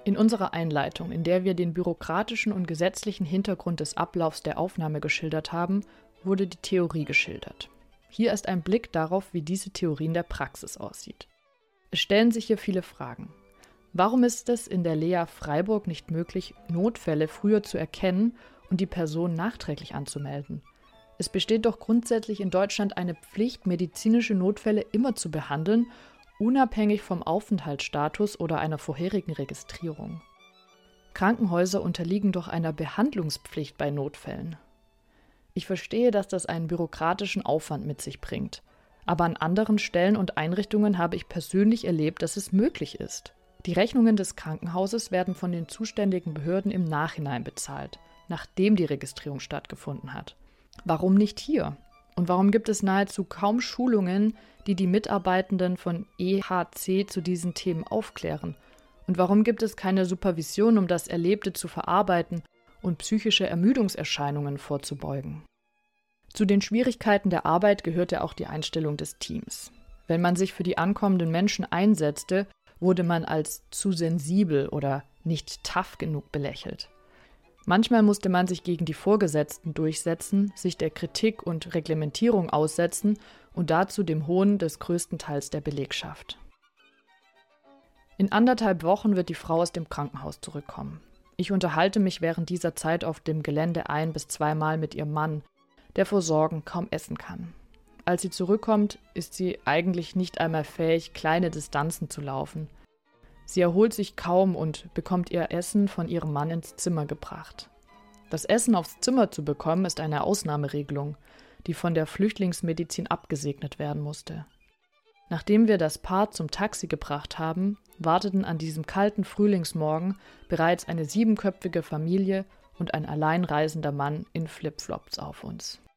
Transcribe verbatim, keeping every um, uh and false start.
In unserer Einleitung, in der wir den bürokratischen und gesetzlichen Hintergrund des Ablaufs der Aufnahme geschildert haben, wurde die Theorie geschildert. Hier ist ein Blick darauf, wie diese Theorie in der Praxis aussieht. Es stellen sich hier viele Fragen. Warum ist es in der Lea Freiburg nicht möglich, Notfälle früher zu erkennen und die Person nachträglich anzumelden? Es besteht doch grundsätzlich in Deutschland eine Pflicht, medizinische Notfälle immer zu behandeln, unabhängig vom Aufenthaltsstatus oder einer vorherigen Registrierung. Krankenhäuser unterliegen doch einer Behandlungspflicht bei Notfällen. Ich verstehe, dass das einen bürokratischen Aufwand mit sich bringt, aber an anderen Stellen und Einrichtungen habe ich persönlich erlebt, dass es möglich ist. Die Rechnungen des Krankenhauses werden von den zuständigen Behörden im Nachhinein bezahlt, nachdem die Registrierung stattgefunden hat. Warum nicht hier? Und warum gibt es nahezu kaum Schulungen, die die Mitarbeitenden von E H C zu diesen Themen aufklären? Und warum gibt es keine Supervision, um das Erlebte zu verarbeiten und psychische Ermüdungserscheinungen vorzubeugen? Zu den Schwierigkeiten der Arbeit gehörte auch die Einstellung des Teams. Wenn man sich für die ankommenden Menschen einsetzte, wurde man als zu sensibel oder nicht tough genug belächelt. Manchmal musste man sich gegen die Vorgesetzten durchsetzen, sich der Kritik und Reglementierung aussetzen und dazu dem Hohn des größten Teils der Belegschaft. In anderthalb Wochen wird die Frau aus dem Krankenhaus zurückkommen. Ich unterhalte mich während dieser Zeit auf dem Gelände ein- bis zweimal mit ihrem Mann, der vor Sorgen kaum essen kann. Als sie zurückkommt, ist sie eigentlich nicht einmal fähig, kleine Distanzen zu laufen. Sie erholt sich kaum und bekommt ihr Essen von ihrem Mann ins Zimmer gebracht. Das Essen aufs Zimmer zu bekommen, ist eine Ausnahmeregelung, die von der Flüchtlingsmedizin abgesegnet werden musste. Nachdem wir das Paar zum Taxi gebracht haben, warteten an diesem kalten Frühlingsmorgen bereits eine siebenköpfige Familie und ein alleinreisender Mann in Flipflops auf uns.